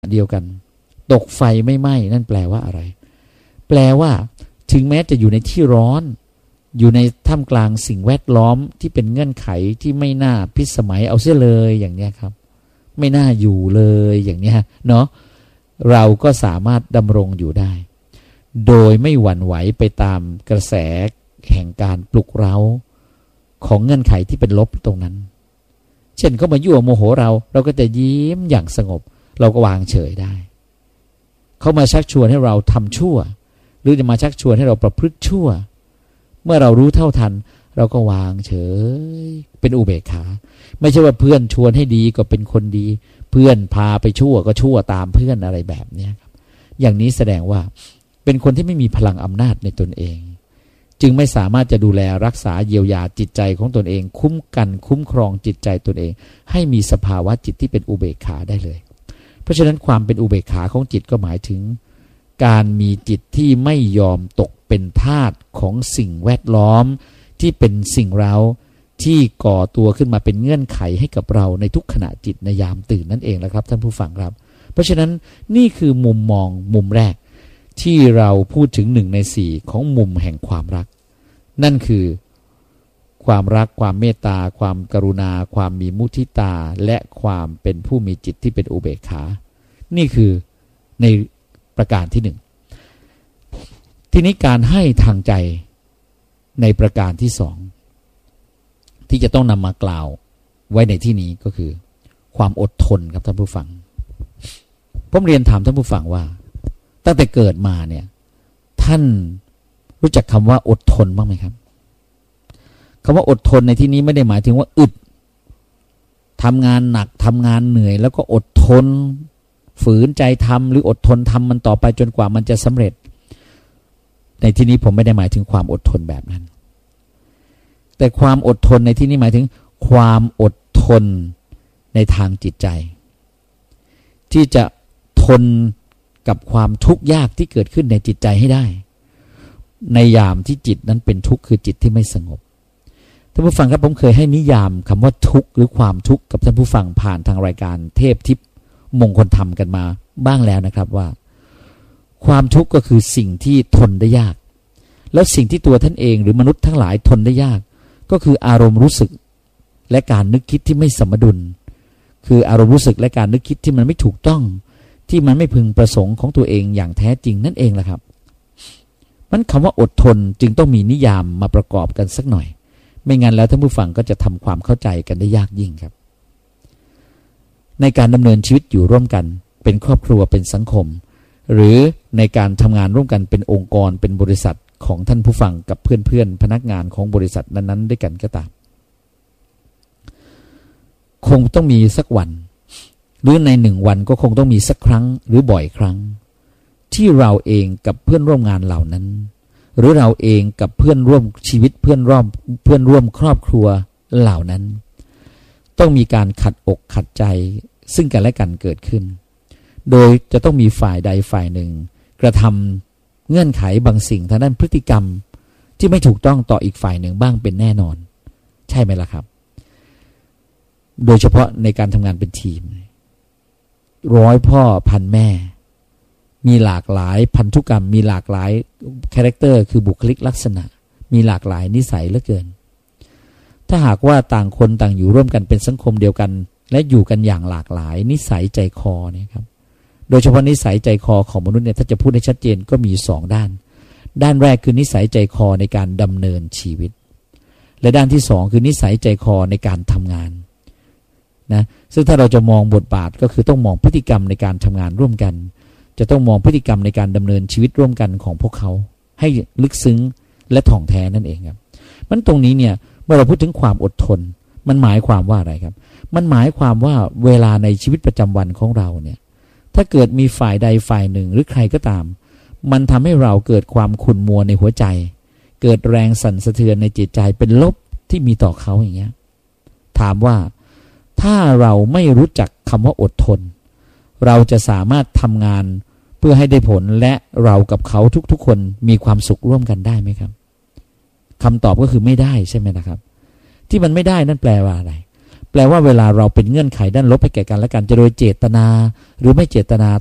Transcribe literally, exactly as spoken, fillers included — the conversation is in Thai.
เดียวกันตกไฟไม่ไหม้นั่นแปลว่าอะไรแปลว่าถึงแม้จะอยู่ในที่ร้อนอยู่ในท่ามกลางสิ่งแวดล้อมที่เป็นเงื่อนไขที่ไม่น่าพิสมัยเอาเสียเลยอย่างนี้ครับไม่น่าอยู่เลยอย่างนี้เนาะเราก็สามารถดำรงอยู่ได้โดยไม่หวั่นไหวไปตามกระแสแห่งการปลุกเร้าของเงื่อนไขที่เป็นลบตรงนั้นเช่นเขามายั่วโมโหเราเราก็จะยิ้มอย่างสงบเราก็วางเฉยได้เขามาชักชวนให้เราทำชั่วหรือจะมาชักชวนให้เราประพฤติชั่วเมื่อเรารู้เท่าทันเราก็วางเฉยเป็นอุเบกขาไม่ใช่ว่าเพื่อนชวนให้ดีก็เป็นคนดีเพื่อนพาไปชั่วก็ชั่วตามเพื่อนอะไรแบบนี้ครับอย่างนี้แสดงว่าเป็นคนที่ไม่มีพลังอำนาจในตนเองจึงไม่สามารถจะดูแลรักษาเยียวยาจิตใจของตนเองคุ้มกันคุ้มครองจิตใจตนเองให้มีสภาวะจิตที่เป็นอุเบกขาได้เลยเพราะฉะนั้นความเป็นอุเบกขาของจิตก็หมายถึงการมีจิตที่ไม่ยอมตกเป็นทาสของสิ่งแวดล้อมที่เป็นสิ่งเร้าที่ก่อตัวขึ้นมาเป็นเงื่อนไขให้กับเราในทุกขณะจิตในยามตื่นนั่นเองแหละครับท่านผู้ฟังครับเพราะฉะนั้นนี่คือมุมมองมุมแรกที่เราพูดถึงหนึ่งในสี่ของมุมแห่งความรักนั่นคือความรักความเมตตาความกรุณาความมีมุทิตาและความเป็นผู้มีจิตที่เป็นอุเบกขานี่คือในประการที่หนึ่งทีนี้การให้ทางใจในประการที่สองที่จะต้องนำมากล่าวไว้ในที่นี้ก็คือความอดทนครับท่านผู้ฟังผมเรียนถามท่านผู้ฟังว่าตั้งแต่เกิดมาเนี่ยท่านรู้จักคำว่าอดทนบ้างไหมครับคำว่าอดทนในที่นี้ไม่ได้หมายถึงว่าอึดทำงานหนักทำงานเหนื่อยแล้วก็อดทนฝืนใจทำหรืออดทนทำมันต่อไปจนกว่ามันจะสำเร็จในที่นี้ผมไม่ได้หมายถึงความอดทนแบบนั้นแต่ความอดทนในที่นี้หมายถึงความอดทนในทางจิตใจที่จะทนกับความทุกข์ยากที่เกิดขึ้นในจิตใจให้ได้ในยามที่จิตนั้นเป็นทุกข์คือจิตที่ไม่สงบท่านผู้ฟังครับผมเคยให้นิยามคำว่าทุกข์หรือความทุกข์กับท่านผู้ฟังผ่านทางรายการเทพทิพย์มงคลธรรมกันมาบ้างแล้วนะครับว่าความทุกข์ก็คือสิ่งที่ทนได้ยากแล้วสิ่งที่ตัวท่านเองหรือมนุษย์ทั้งหลายทนได้ยากก็คืออารมณ์รู้สึกและการนึกคิดที่ไม่สมดุลคืออารมณ์รู้สึกและการนึกคิดที่มันไม่ถูกต้องที่มันไม่พึงประสงค์ของตัวเองอย่างแท้จริงนั่นเองแหละครับมันคำว่าอดทนจึงต้องมีนิยามมาประกอบกันสักหน่อยไม่งั้นแล้วท่านผู้ฟังก็จะทำความเข้าใจกันได้ยากยิ่งครับในการดำเนินชีวิตอยู่ร่วมกันเป็นครอบครัวเป็นสังคมหรือในการทำงานร่วมกันเป็นองค์กรเป็นบริษัทของท่านผู้ฟังกับเพื่อนๆพนักงานของบริษัทนั้นๆด้วยกันก็ตามคงต้องมีสักวันหรือในหนึ่งวันก็คงต้องมีสักครั้งหรือบ่อยครั้งที่เราเองกับเพื่อนร่วมงานเหล่านั้นหรือเราเองกับเพื่อนร่วมชีวิตเพื่อนร่วมเพื่อนร่วมครอบครัวเหล่านั้นต้องมีการขัดอกขัดใจซึ่งกันและกันเกิดขึ้นโดยจะต้องมีฝ่ายใดฝ่ายหนึ่งกระทำเงื่อนไขบางสิ่งทางด้านพฤติกรรมที่ไม่ถูกต้องต่ออีกฝ่ายหนึ่งบ้างเป็นแน่นอนใช่ไหมล่ะครับโดยเฉพาะในการทำงานเป็นทีมร้อยพ่อพันแม่มีหลากหลายพันธุกรรมมีหลากหลายคาแรคเตอร์คือบุคลิกลักษณะมีหลากหลายนิสัยเหลือเกินถ้าหากว่าต่างคนต่างอยู่ร่วมกันเป็นสังคมเดียวกันและอยู่กันอย่างหลากหลายนิสัยใจคอเนี่ยครับโดยเฉพาะนิสัยใจคอของมนุษย์เนี่ยถ้าจะพูดให้ชัดเจนก็มีสองด้านด้านแรกคือนิสัยใจคอในการดำเนินชีวิตและด้านที่สองคือนิสัยใจคอในการทำงานนะซึ่งถ้าเราจะมองบทบาทก็คือต้องมองพฤติกรรมในการทำงานร่วมกันจะต้องมองพฤติกรรมในการดำเนินชีวิตร่วมกันของพวกเขาให้ลึกซึ้งและถ่องแท้นั่นเองครับมันตรงนี้เนี่ยเมื่อเราพูดถึงความอดทนมันหมายความว่าอะไรครับมันหมายความว่าเวลาในชีวิตประจำวันของเราเนี่ยถ้าเกิดมีฝ่ายใดฝ่ายหนึ่งหรือใครก็ตามมันทำให้เราเกิดความขุ่นมัวในหัวใจเกิดแรงสั่นสะเทือนในจิตใจเป็นลบที่มีต่อเขาอย่างเงี้ยถามว่าถ้าเราไม่รู้จักคำว่าอดทนเราจะสามารถทำงานเพื่อให้ได้ผลและเรากับเขาทุกๆคนมีความสุขร่วมกันได้ไหมครับคำตอบก็คือไม่ได้ใช่ไหมนะครับที่มันไม่ได้นั่นแปลว่าอะไรแปลว่าเวลาเราเป็นเงื่อนไขด้านลบให้แก่กันและกันจะโดยเจตนาหรือไม่เจตนา